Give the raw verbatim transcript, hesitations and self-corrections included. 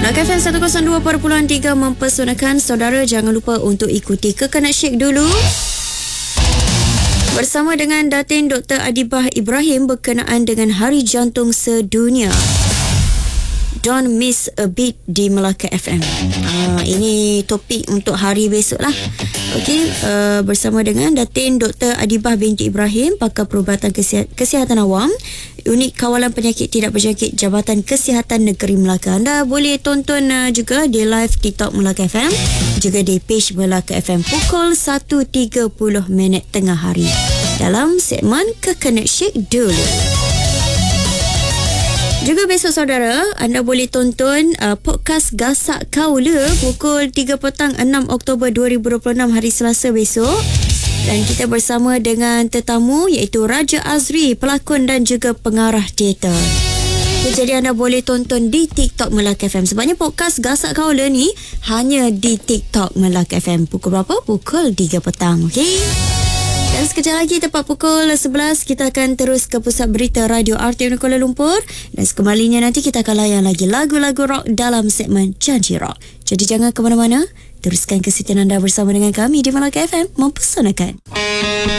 Melaka F M seratus dua perpuluhan tiga mempersonakan saudara. Jangan lupa untuk ikuti Kekenat Syek dulu bersama dengan Datin Doktor Adibah Ibrahim berkenaan dengan Hari Jantung Sedunia. Don't miss a beat di Melaka F M. Uh, ini topik untuk hari besok lah. Okey, uh, bersama dengan Datin Doktor Adibah binti Ibrahim, pakar perubatan kesihat, kesihatan awam, Unit Kawalan Penyakit Tidak Berjangkit Jabatan Kesihatan Negeri Melaka. Anda boleh tonton uh, juga di live TikTok Melaka F M, juga di page Melaka F M pukul satu tiga puluh minit tengah hari dalam segmen Kekenat Syek dulu. Juga besok saudara, anda boleh tonton uh, podcast Gasak Kaula pukul tiga petang enam Oktober dua ribu dua puluh enam hari Selasa besok. Dan kita bersama dengan tetamu iaitu Raja Azri, pelakon dan juga pengarah teater. Jadi anda boleh tonton di TikTok Melaka F M. Sebabnya podcast Gasak Kaula ni hanya di TikTok Melaka F M. Pukul berapa? Pukul tiga petang. Okey? Dan sekejap lagi tepat pukul sebelas kita akan terus ke pusat berita Radio R T M Kuala Lumpur. Dan sekembalinya nanti kita akan layan lagi lagu-lagu rock dalam segmen Janji Rock. Jadi jangan ke mana-mana, teruskan kesetiaan anda bersama dengan kami di Melaka F M mempersanakan.